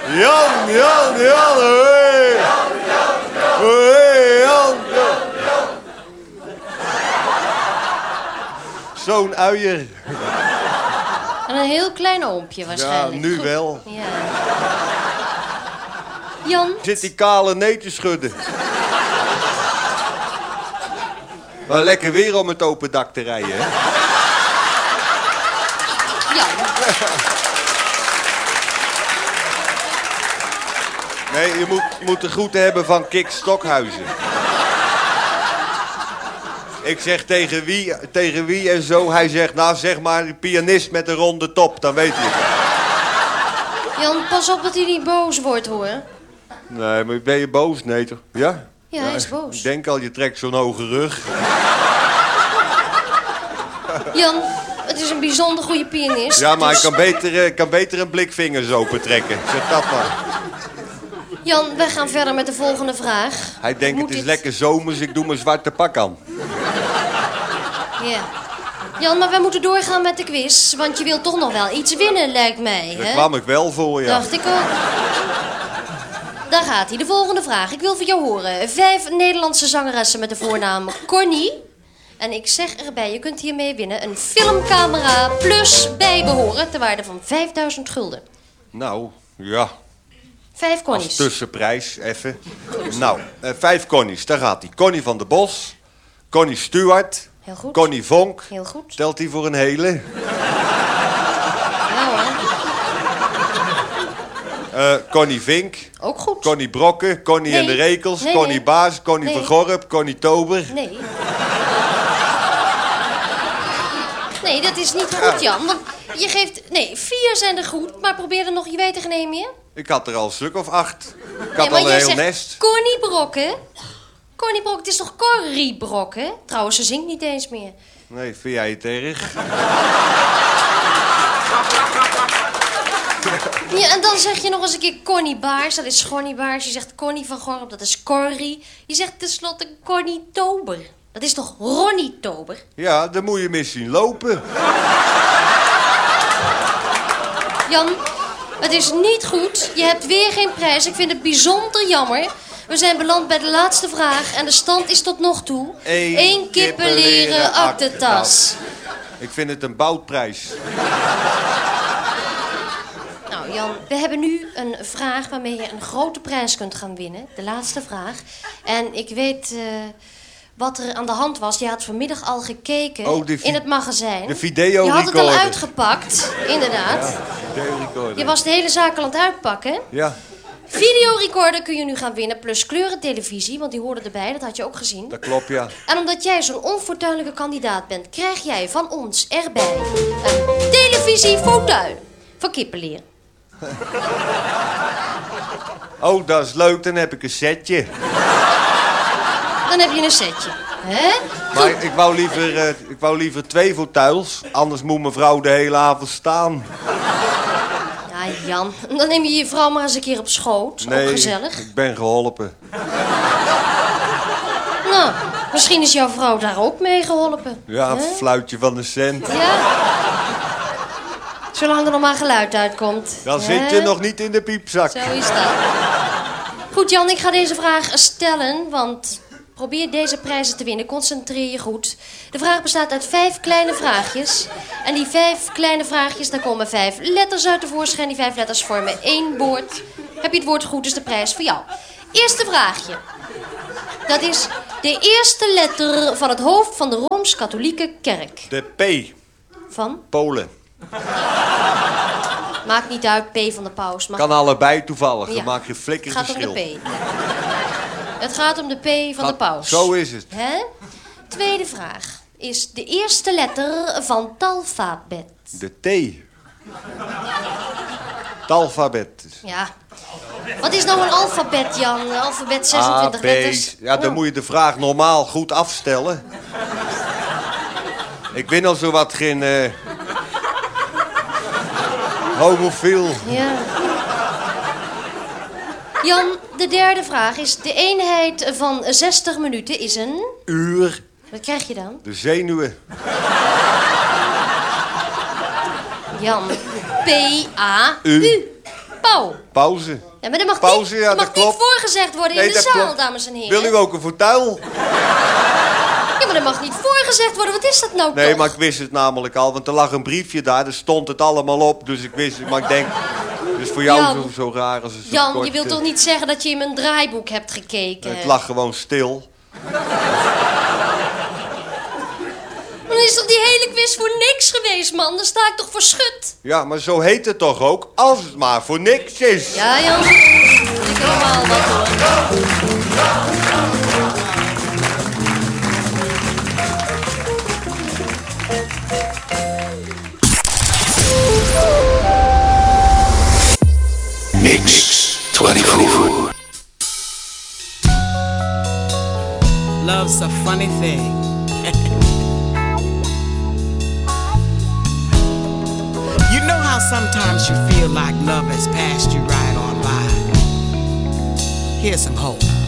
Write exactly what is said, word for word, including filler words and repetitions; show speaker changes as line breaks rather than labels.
Jan, Jan, Jan, hey. Hey, Jan, Jan. Zo'n uier.
En een heel klein oompje waarschijnlijk.
Ja, nu
Goed.
wel.
Ja. Jan?
Zit die kale nee te schudden. Maar lekker weer om het open dak te rijden, hè?
Jan.
Nee, je moet, moet de groeten hebben van Kik Stokhuizen. Ik zeg tegen wie, tegen wie en zo. Hij zegt, nou zeg maar, de pianist met een ronde top. Dan weet hij het.
Jan, pas op dat hij niet boos wordt, hoor.
Nee, maar ben je boos? Nee, toch? Ja?
Ja, hij is boos.
Ik denk al, je trekt zo'n hoge rug.
Jan, het is een bijzonder goede pianist.
Ja, maar
dus...
ik kan beter, uh, kan beter een blikvingers opentrekken. Zeg dat maar.
Jan, wij gaan verder met de volgende vraag.
Hij denkt,
Moet
het is
dit...
lekker zomers, ik doe mijn zwarte pak aan.
Ja. Jan, maar wij moeten doorgaan met de quiz. Want je wilt toch nog wel iets winnen, lijkt mij.
Daar
hè?
kwam ik wel voor, ja.
Dacht ik ook. Daar gaat hij. De volgende vraag. Ik wil van jou horen. Vijf Nederlandse zangeressen met de voornaam Connie. En ik zeg erbij, je kunt hiermee winnen een filmcamera plus bijbehoren ter waarde van vijfduizend gulden.
Nou, ja.
Vijf
Als
Connies.
tussenprijs, even. Nou, uh, vijf Connies, daar gaat hij. Connie van der Bos, Connie Stewart,
Heel goed.
Connie Vonk.
Heel goed.
Stelt hij voor een hele.
Ja hoor.
Uh, Connie Vink,
Ook goed.
Connie Brokken, Connie
Nee.
en de Rekels,
Nee,
Connie
nee.
Baas, Connie
Nee.
van Gorp, Connie Tober.
Nee. Nee, dat is niet goed, Jan. Want je geeft... Nee, vier zijn er goed, maar probeer er nog je weet te nemen, ja?
Ik had er al een stuk of acht. Ik
Nee,
had
maar
al een
jij
heel
zegt
nest.
Connie Brokken. Connie Brokken, het is toch Corrie Brokken? Trouwens, ze zingt niet eens meer.
Nee, vind jij het erg?
Ja, en dan zeg je nog eens een keer Connie Baars, dat is Connie Baars. Je zegt Connie van Gorp, dat is Corrie. Je zegt tenslotte Connie Tober. Dat is toch Ronnie Tober?
Ja, dan moet je mis zien lopen.
Jan, het is niet goed. Je hebt weer geen prijs. Ik vind het bijzonder jammer. We zijn beland bij de laatste vraag en de stand is tot nog toe...
Eén
één kippenleren aktentas.
Ik vind het een boutprijs.
Nou Jan, we hebben nu een vraag waarmee je een grote prijs kunt gaan winnen. De laatste vraag. En ik weet uh, wat er aan de hand was. Je had vanmiddag al gekeken
Oh, de vi-
in het magazijn.
de video
Je had het al
recorder.
uitgepakt, inderdaad.
Videorecorder.
Je was de hele zaak al aan het uitpakken.
Ja,
Videorecorder kun je nu gaan winnen, plus kleurentelevisie, want die hoorde erbij, dat had je ook gezien.
dat klopt, ja.
En omdat jij zo'n onfortuinlijke kandidaat bent, krijg jij van ons erbij een televisiefauteuil van Kippenleer.
Oh, dat is leuk, dan heb ik een setje.
Dan heb je een setje. Hè?
Maar ik wou liever, uh, ik wou liever twee fauteuils, anders moet mevrouw de hele avond staan.
Ja, Jan, dan neem je je vrouw maar eens een keer op schoot.
Nee,
Ook gezellig.
ik ben geholpen.
Nou, misschien is jouw vrouw daar ook mee geholpen.
Ja, een
Hè?
fluitje van de cent.
Ja? Zolang er nog maar geluid uitkomt.
Dan
Hè?
zit je nog niet in de piepzak.
Zo is dat. Goed, Jan, ik ga deze vraag stellen, want probeer deze prijzen te winnen. Concentreer je goed. De vraag bestaat uit vijf kleine vraagjes. En die vijf kleine vraagjes, daar komen vijf letters uit tevoorschijn. Die vijf letters vormen één woord. Heb je het woord goed, is de prijs voor jou. Eerste vraagje. Dat is de eerste letter van het hoofd van de Rooms-Katholieke Kerk.
De P.
Van?
Polen.
Maakt niet uit, P van de paus. Mag...
Kan allebei toevallig,
Ja.
dan maak je
Het
flikker
gaat om
verschil.
de P. Het gaat om de P van de
Gaat-
paus.
Zo is het.
Hè? Tweede vraag. Is de eerste letter van het alfabet.
De T. Het alfabet.
Ja. Wat is nou een alfabet, Jan? Alfabet
A,
zesentwintig
B.
letters.
Ja, dan
Oh.
moet je de vraag normaal goed afstellen. Ik ben al zowat geen... Uh, homofiel.
Ja. Jan, de derde vraag is... De eenheid van zestig minuten is een...
Uur.
Wat krijg je dan?
De zenuwen.
Jan. P A U. Pauw.
Pauze.
Ja, maar dat mag,
Pauze,
niet,
ja,
dat
dat
mag niet
klopt.
voorgezegd worden
Nee,
in de
dat
zaal,
klopt.
dames en heren.
Wil u ook een fauteuil?
Ja, maar dat mag niet voorgezegd worden. Wat is dat nou
Nee,
toch?
maar ik wist het namelijk al, want er lag een briefje daar, daar stond het allemaal op. Dus ik wist het, maar ik denk, dus voor jou
Jan.
zo, zo raar als het zo
Jan,
kort,
je wilt
eh,
toch niet zeggen dat je in mijn draaiboek hebt gekeken?
Het lag gewoon stil.
Maar dan is toch die hele quiz voor niks geweest, man? Dan sta ik toch voor schut?
Ja, maar zo heet het toch ook, als het maar voor niks is.
Ja, Jan. Dat ik helemaal wat hoor.
Mix twenty-four.
Love's a funny thing. You know how sometimes you feel like love has passed you right on by? Here's some hope.